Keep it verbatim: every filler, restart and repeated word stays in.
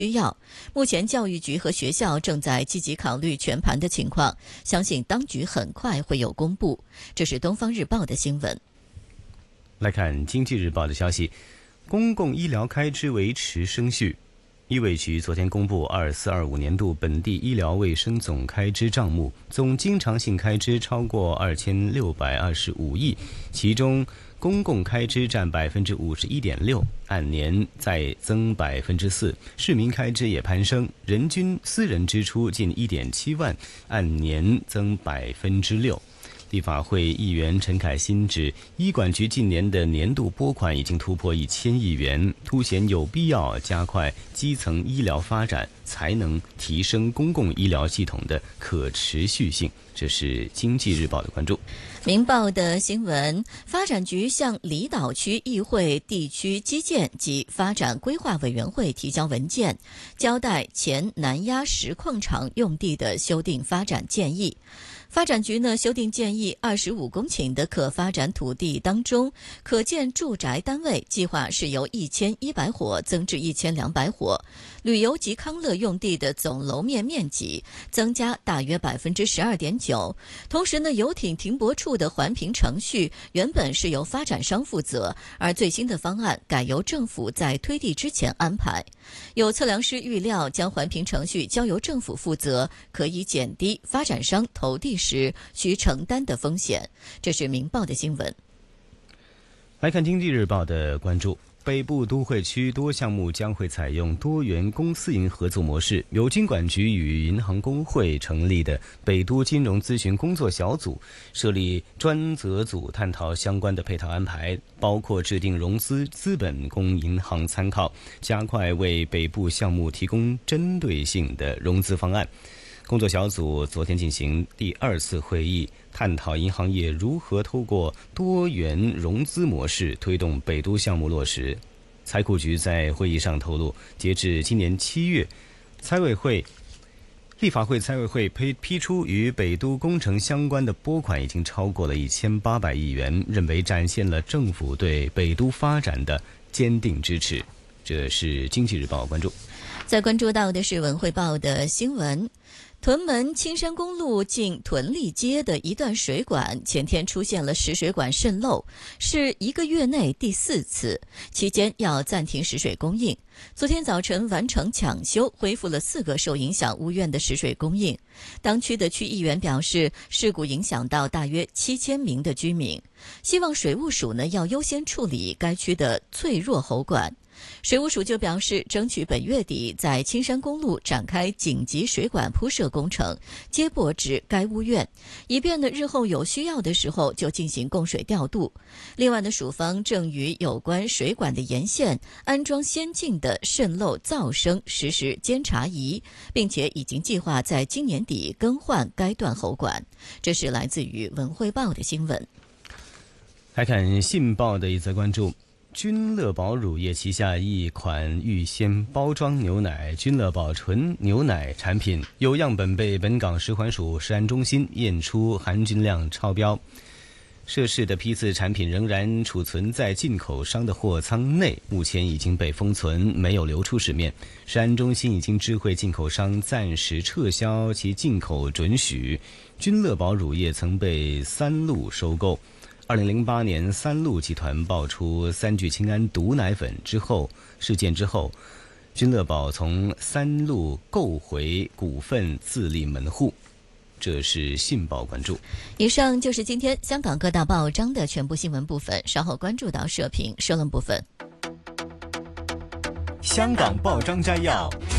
需要。目前教育局和学校正在积极考虑全盘的情况，相信当局很快会有公布。这是东方日报的新闻。 来看经济日报的消息，公共医疗开支维持升序。医卫局昨天公布二四二五年度本地医疗卫生总开支账目，总经常性开支超过二千六百二十五亿，其中公共开支占百分之五十一点六，按年再增百分之四。市民开支也攀升，人均私人支出近一点七万，按年增百分之六。立法会议员陈凯欣指，医管局近年的年度拨款已经突破一千亿元，凸显有必要加快基层医疗发展，才能提升公共医疗系统的可持续性。这是经济日报的关注。 明报的新闻，发展局向离岛区议会地区基建及发展规划委员会提交文件，交代前南丫石矿场用地的修订发展建议。发展局呢修订建议，二十五公顷的可发展土地当中，可建住宅单位计划是由一千一百伙增至一千两百伙，旅游及康乐用地的总楼面面积增加大约百分之十二点九。同时呢，游艇停泊处的环评程序原本是由发展商负责，而最新的方案改由政府在推地之前安排。有测量师预料，将环评程序交由政府负责，可以减低发展商投地时需承担的风险。这是明报的新闻。 来看经济日报的关注，北部都会区多项目将会采用多元公私营合作模式。由金管局与银行公会成立的北都金融咨询工作小组设立专责组，探讨相关的配套安排，包括制定融资资本供银行参考，加快为北部项目提供针对性的融资方案。工作小组昨天进行第二次会议，探讨银行业如何透过多元融资模式推动北都项目落实。财库局在会议上透露，截至今年七月，财委会、立法会财委会批批出与北都工程相关的拨款已经超过了一千八百亿元，认为展现了政府对北都发展的坚定支持。这是经济日报关注。 再关注到的是文汇报的新闻。屯门青山公路近屯立街的一段水管前天出现了食水管渗漏，是一个月内第四次，期间要暂停食水供应。昨天早晨完成抢修，恢复了四个受影响屋苑的食水供应。当区的区议员表示，事故影响到大约七千名的居民，希望水务署呢要优先处理该区的脆弱喉管。水务署就表示，争取本月底在青山公路展开紧急水管铺设工程，接驳至该屋苑，以便呢日后有需要的时候就进行供水调度。另外呢，署方正与有关水管的沿线安装先进的渗漏噪声实时监察仪，并且已经计划在今年底更换该段喉管。这是来自于文汇报的新闻。 来看信报的一则关注，君乐宝乳业旗下一款预先包装牛奶君乐宝纯牛奶产品，有样本被本港食环署食安中心验出含菌量超标，涉事的批次产品仍然储存在进口商的货仓内，目前已经被封存，没有流出市面。食安中心已经知会进口商暂时撤销其进口准许。君乐宝乳业曾被三鹿收购。二零零八年，三鹿集团爆出三聚氰胺毒奶粉之后事件之后，君乐宝从三鹿购回股份，自立门户。这是信报关注。 以上就是今天香港各大报章的全部新闻部分，稍后关注到社评社论部分。 香港报章摘要，